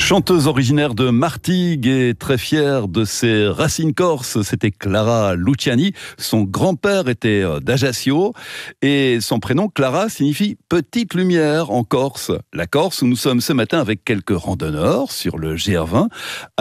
Chanteuse originaire de Martigues et très fière de ses racines corses, c'était Clara Luciani. Son grand-père était d'Ajaccio et son prénom Clara signifie petite lumière en Corse. La Corse où nous sommes ce matin avec quelques randonneurs sur le GR20,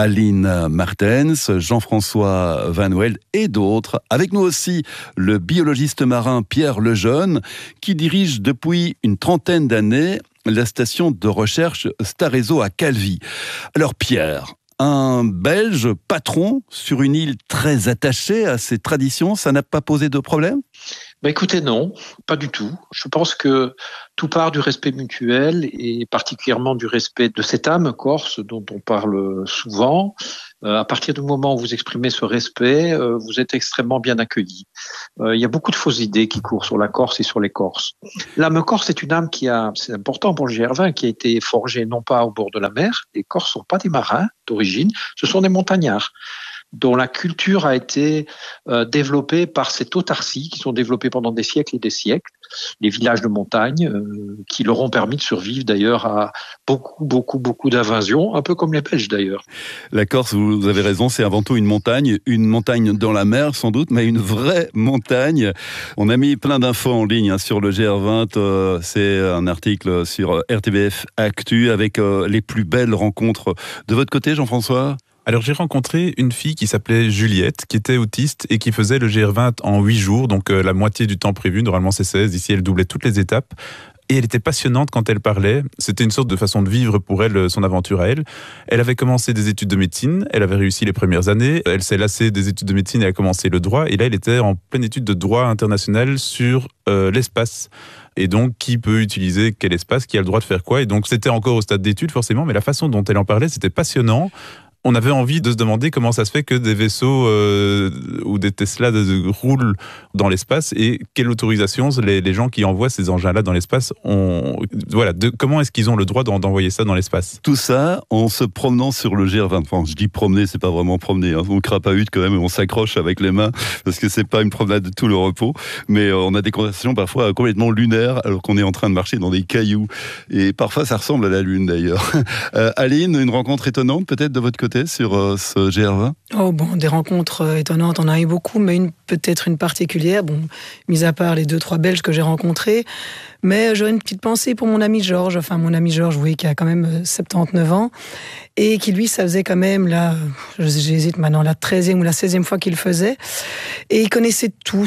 Aline Martens, Jean-François Van Noël et d'autres. Avec nous aussi le biologiste marin Pierre Lejeune qui dirige depuis une trentaine d'années la station de recherche Starezo à Calvi. Alors Pierre, un Belge patron sur une île très attachée à ses traditions, ça n'a pas posé de problème ? Écoutez, non, pas du tout. Je pense que tout part du respect mutuel et particulièrement du respect de cette âme corse dont on parle souvent. À partir du moment où vous exprimez ce respect, vous êtes extrêmement bien accueillis. Il y a beaucoup de fausses idées qui courent sur la Corse et sur les Corses. L'âme corse est une âme c'est important pour le GR20, qui a été forgée non pas au bord de la mer. Les Corses ne sont pas des marins d'origine, ce sont des montagnards dont la culture a été développée par cette autarcie qui sont développés pendant des siècles et des siècles, les villages de montagne qui leur ont permis de survivre d'ailleurs à beaucoup d'invasions, un peu comme les Belges d'ailleurs. La Corse, vous avez raison, c'est avant tout une montagne dans la mer sans doute, mais une vraie montagne. On a mis plein d'infos en ligne sur le GR20, c'est un article sur RTBF Actu avec les plus belles rencontres. De votre côté, Jean-François ? Alors j'ai rencontré une fille qui s'appelait Juliette, qui était autiste et qui faisait le GR20 en 8 jours, donc la moitié du temps prévu, normalement c'est 16, ici elle doublait toutes les étapes. Et elle était passionnante quand elle parlait, c'était une sorte de façon de vivre pour elle, son aventure à elle. Elle avait commencé des études de médecine, elle avait réussi les premières années, elle s'est lassée des études de médecine et a commencé le droit, et là elle était en pleine étude de droit international sur l'espace. Et donc, qui peut utiliser quel espace, qui a le droit de faire quoi. Et donc c'était encore au stade d'études forcément, mais la façon dont elle en parlait, c'était passionnant. On avait envie de se demander comment ça se fait que des vaisseaux ou des Tesla roulent dans l'espace et quelle autorisation les gens qui envoient ces engins-là dans l'espace ont. Voilà, comment est-ce qu'ils ont le droit d'envoyer ça dans l'espace ? Tout ça en se promenant sur le GR20. Enfin, je dis promener, c'est pas vraiment promener. On crapahute quand même et on s'accroche avec les mains parce que c'est pas une promenade de tout le repos. Mais on a des conversations parfois complètement lunaires alors qu'on est en train de marcher dans des cailloux. Et parfois, ça ressemble à la Lune d'ailleurs. Aline, une rencontre étonnante peut-être de votre côté sur ce GR20 ? Oh bon, des rencontres étonnantes, on en a eu beaucoup, mais peut-être une particulière, mis à part les 2-3 Belges que j'ai rencontrés. Mais j'aurais une petite pensée pour mon ami Georges, oui, qui a quand même 79 ans, et qui lui, ça faisait quand même, j'hésite maintenant, la 13e ou la 16e fois qu'il le faisait, et il connaissait tout,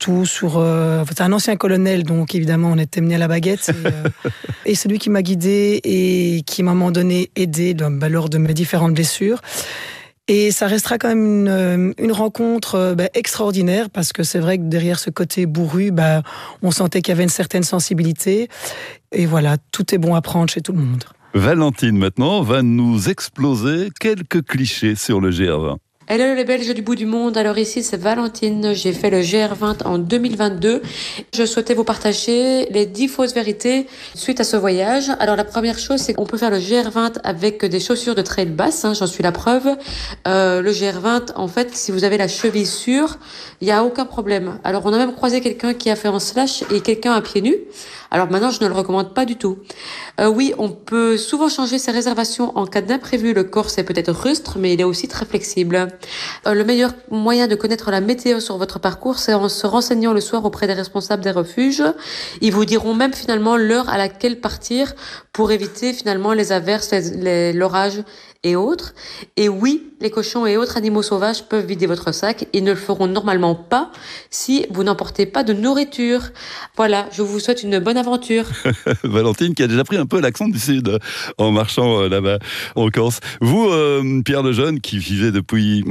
c'est un ancien colonel, donc évidemment on était mené à la baguette, et celui qui m'a guidé et qui m'a à un moment donné aidé lors de mes différentes blessures. Et ça restera quand même une rencontre extraordinaire parce que c'est vrai que derrière ce côté bourru, on sentait qu'il y avait une certaine sensibilité. Et voilà, tout est bon à prendre chez tout le monde. Valentine, maintenant, va nous exploser quelques clichés sur le GR20. Hello les Belges du bout du monde, alors ici c'est Valentine, j'ai fait le GR20 en 2022. Je souhaitais vous partager les 10 fausses vérités suite à ce voyage. Alors la première chose, c'est qu'on peut faire le GR20 avec des chaussures de trail basse, j'en suis la preuve. Le GR20, en fait, si vous avez la cheville sûre, il n'y a aucun problème. Alors on a même croisé quelqu'un qui a fait en slash et quelqu'un à pieds nus. Alors maintenant, je ne le recommande pas du tout. Oui, on peut souvent changer ses réservations en cas d'imprévu. Le corps, c'est peut-être rustre, mais il est aussi très flexible. Le meilleur moyen de connaître la météo sur votre parcours, c'est en se renseignant le soir auprès des responsables des refuges. Ils vous diront même finalement l'heure à laquelle partir pour éviter finalement les averses, l'orage et autres. Et oui, les cochons et autres animaux sauvages peuvent vider votre sac. Ils ne le feront normalement pas si vous n'emportez pas de nourriture. Voilà, je vous souhaite une bonne aventure. Valentine qui a déjà pris un peu l'accent du Sud en marchant là-bas en Corse. Vous, Pierre Lejeune, qui vivait depuis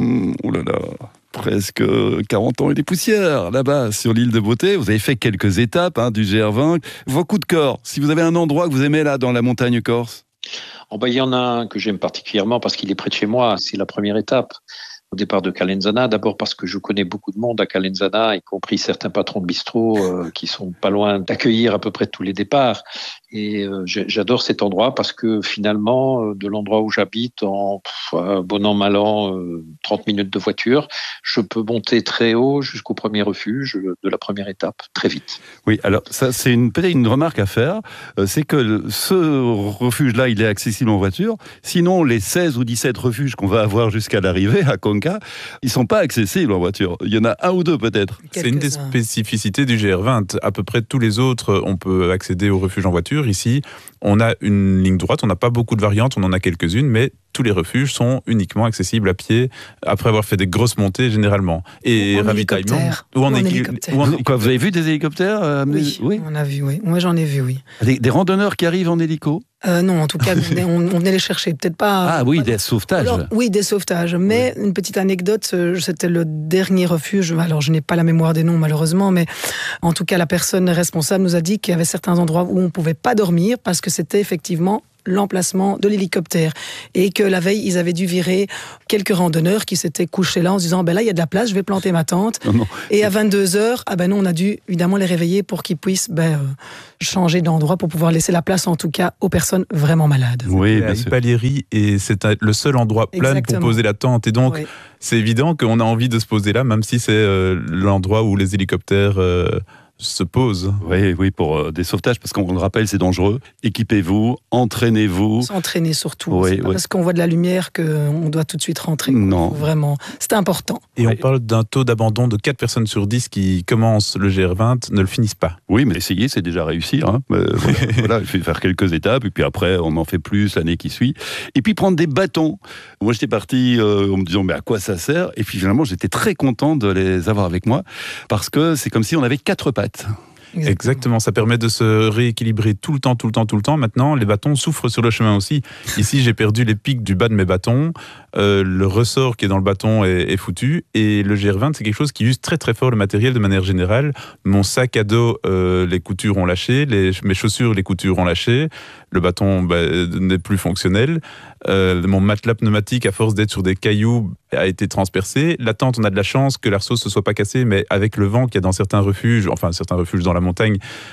presque 40 ans et des poussières là-bas sur l'île de Beauté, vous avez fait quelques étapes du GR20. Vos coups de cœur, si vous avez un endroit que vous aimez là dans la montagne corse ? Il y en a un que j'aime particulièrement parce qu'il est près de chez moi, c'est la première étape. Au départ de Calenzana, d'abord parce que je connais beaucoup de monde à Calenzana, y compris certains patrons de bistrot qui sont pas loin d'accueillir à peu près tous les départs. Et j'adore cet endroit parce que finalement, de l'endroit où j'habite, en bon an, mal an, 30 minutes de voiture, je peux monter très haut jusqu'au premier refuge de la première étape, très vite. Oui, alors ça c'est peut-être une remarque à faire, c'est que ce refuge-là, il est accessible en voiture. Sinon, les 16 ou 17 refuges qu'on va avoir jusqu'à l'arrivée à Conca, ils sont pas accessibles en voiture. Il y en a un ou deux peut-être. C'est une des spécificités du GR20. À peu près tous les autres, on peut accéder au refuge en voiture. Ici, on a une ligne droite, on n'a pas beaucoup de variantes, on en a quelques-unes, mais tous les refuges sont uniquement accessibles à pied, après avoir fait des grosses montées généralement. Et ravitaillement. Ou en hélicoptère. Quoi, vous avez vu des hélicoptères oui, on a vu, oui. Moi, j'en ai vu, oui. Des randonneurs qui arrivent en hélico? Non, en tout cas, on venait les chercher. Peut-être pas... Ah oui, des sauvetages. Alors, oui, des sauvetages. Mais une petite anecdote, c'était le dernier refuge. Alors, je n'ai pas la mémoire des noms, malheureusement, mais en tout cas, la personne responsable nous a dit qu'il y avait certains endroits où on ne pouvait pas dormir parce que c'était effectivement l'emplacement de l'hélicoptère et que la veille, ils avaient dû virer quelques randonneurs qui s'étaient couchés là en se disant là, il y a de la place, je vais planter ma tente. Non. Et à 22h, on a dû évidemment les réveiller pour qu'ils puissent changer d'endroit pour pouvoir laisser la place en tout cas aux personnes vraiment malades. Oui, à Ipalieri, et c'est le seul endroit plat pour poser la tente. Et donc, c'est évident qu'on a envie de se poser là, même si c'est l'endroit où les hélicoptères se pose. Oui, pour des sauvetages, parce qu'on le rappelle, c'est dangereux. Équipez-vous, entraînez-vous. S'entraîner surtout. C'est pas parce qu'on voit de la lumière qu'on doit tout de suite rentrer. Non. Vraiment, c'est important. Et on parle d'un taux d'abandon de 4 personnes sur 10 qui commencent le GR20, ne le finissent pas. Oui, mais essayer, c'est déjà réussir. Hein. Voilà, il faut faire quelques étapes, et puis après, on en fait plus l'année qui suit. Et puis prendre des bâtons. Moi, j'étais parti en me disant, mais à quoi ça sert? Et puis finalement, j'étais très content de les avoir avec moi, parce que c'est comme si on avait 4 pattes. Exactement, ça permet de se rééquilibrer tout le temps. Maintenant, les bâtons souffrent sur le chemin aussi. Ici, j'ai perdu les pics du bas de mes bâtons. Le ressort qui est dans le bâton est foutu. Et le GR20, c'est quelque chose qui use très très fort le matériel de manière générale. Mon sac à dos, les coutures ont lâché. Mes chaussures, les coutures ont lâché. Le bâton n'est plus fonctionnel. Mon matelas pneumatique, à force d'être sur des cailloux, a été transpercé. La tente, on a de la chance que l'arceau ne se soit pas cassé, mais avec le vent qu'il y a dans certains refuges dans la montagne,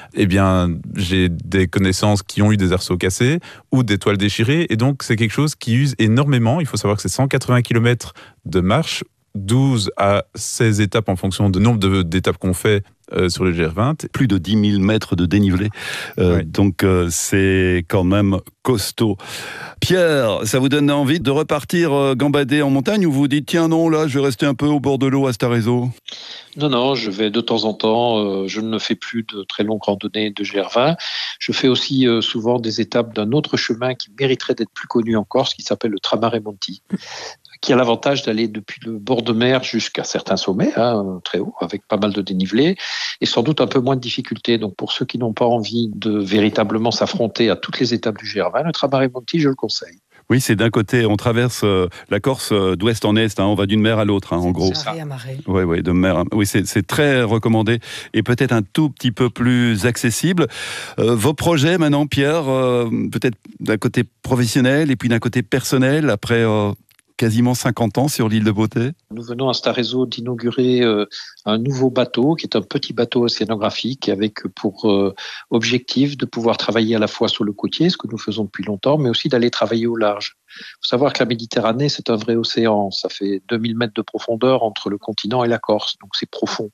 j'ai des connaissances qui ont eu des arceaux cassés ou des toiles déchirées. Et donc, c'est quelque chose qui use énormément. Il faut savoir que c'est 180 km de marche, 12 à 16 étapes en fonction du nombre d'étapes qu'on fait sur le GR20. Plus de 10 000 mètres de dénivelé. Donc, c'est quand même costaud. Pierre, ça vous donne envie de repartir gambader en montagne ou vous dites, tiens non, là, je vais rester un peu au bord de l'eau à Starezo? Non, je vais de temps en temps. Je ne fais plus de très longues randonnées de GR20. Je fais aussi souvent des étapes d'un autre chemin qui mériterait d'être plus connu en Corse, qui s'appelle le Tramare Monti, qui a l'avantage d'aller depuis le bord de mer jusqu'à certains sommets, très haut, avec pas mal de dénivelé, et sans doute un peu moins de difficultés. Donc pour ceux qui n'ont pas envie de véritablement s'affronter à toutes les étapes du GR20, le Tramare Monti, je le conseille. Oui, c'est d'un côté, on traverse la Corse d'ouest en est, on va d'une mer à l'autre, en gros. Marée à marée. Oui, de mer. Oui, c'est très recommandé et peut-être un tout petit peu plus accessible. Vos projets maintenant, Pierre, peut-être d'un côté professionnel et puis d'un côté personnel, après quasiment 50 ans sur l'île de Beauté? Nous venons à Starezo d'inaugurer un nouveau bateau, qui est un petit bateau océanographique, avec pour objectif de pouvoir travailler à la fois sur le côtier, ce que nous faisons depuis longtemps, mais aussi d'aller travailler au large. Il faut savoir que la Méditerranée, c'est un vrai océan. Ça fait 2000 mètres de profondeur entre le continent et la Corse, donc c'est profond.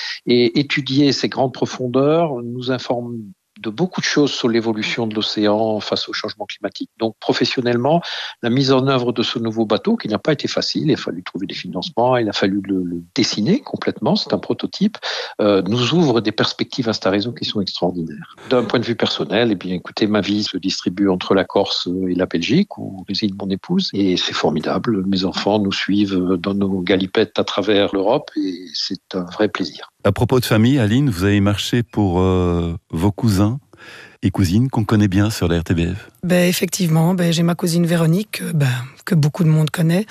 Et étudier ces grandes profondeurs nous informe de beaucoup de choses sur l'évolution de l'océan face au changement climatique. Donc, professionnellement, la mise en œuvre de ce nouveau bateau, qui n'a pas été facile, il a fallu trouver des financements, il a fallu le dessiner complètement, c'est un prototype, nous ouvre des perspectives à Starezo qui sont extraordinaires. D'un point de vue personnel, eh bien, écoutez, ma vie se distribue entre la Corse et la Belgique, où réside mon épouse, et c'est formidable. Mes enfants nous suivent dans nos galipettes à travers l'Europe, et c'est un vrai plaisir. À propos de famille, Aline, vous avez marché pour vos cousins et cousines qu'on connaît bien sur la RTBF. Effectivement, j'ai ma cousine Véronique, que beaucoup de monde connaît,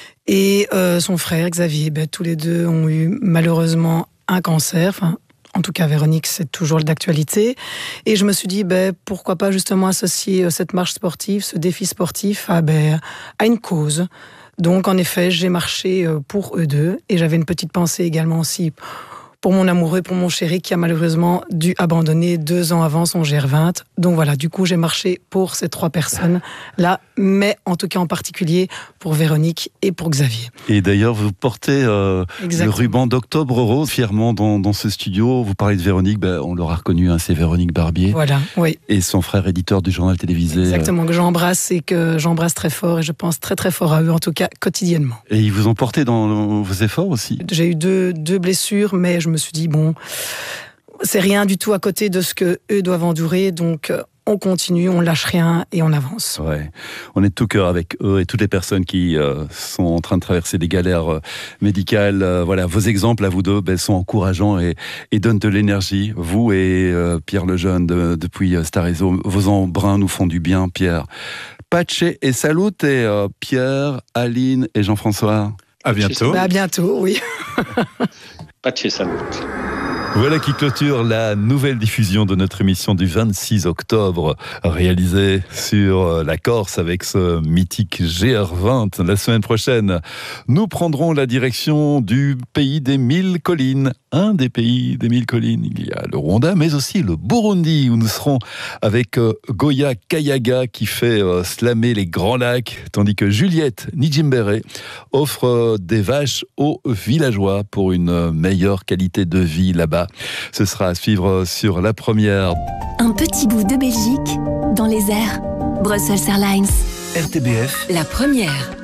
et son frère Xavier. Tous les deux ont eu malheureusement un cancer. En tout cas, Véronique, c'est toujours d'actualité. Et je me suis dit, pourquoi pas justement associer cette marche sportive, ce défi sportif à une cause. Donc, en effet, j'ai marché pour eux deux. Et j'avais une petite pensée également aussi pour mon amoureux, pour mon chéri qui a malheureusement dû abandonner 2 ans avant son GR20. Donc voilà, du coup, j'ai marché pour ces 3 personnes-là, mais en tout cas en particulier pour Véronique et pour Xavier. Et d'ailleurs, vous portez le ruban d'Octobre Rose fièrement dans ce studio. Vous parlez de Véronique, on l'aura reconnu, c'est Véronique Barbier. Voilà, oui. Et son frère éditeur du journal télévisé. Exactement, que j'embrasse et que j'embrasse très fort et je pense très très fort à eux, en tout cas quotidiennement. Et ils vous ont porté dans vos efforts aussi? J'ai eu deux blessures, mais je me suis dit, bon, c'est rien du tout à côté de ce que eux doivent endurer, donc on continue, on lâche rien et on avance. Ouais. On est de tout cœur avec eux et toutes les personnes qui sont en train de traverser des galères médicales. Voilà, vos exemples à vous deux sont encourageants et donnent de l'énergie. Vous et Pierre Lejeune depuis Star Réseau, vos embruns nous font du bien, Pierre. Pace et salut et Pierre, Aline et Jean-François. À bientôt. À bientôt, oui. Pace et salut. Voilà qui clôture la nouvelle diffusion de notre émission du 26 octobre, réalisée sur la Corse avec ce mythique GR20. La semaine prochaine, nous prendrons la direction du pays des 1000 collines. Un des pays des 1000 collines, il y a le Rwanda, mais aussi le Burundi, où nous serons avec Goya Kayaga qui fait slammer les grands lacs, tandis que Juliette Nijimbere offre des vaches aux villageois pour une meilleure qualité de vie là-bas. Ce sera à suivre sur La Première. Un petit bout de Belgique dans les airs. Brussels Airlines. RTBF. La Première.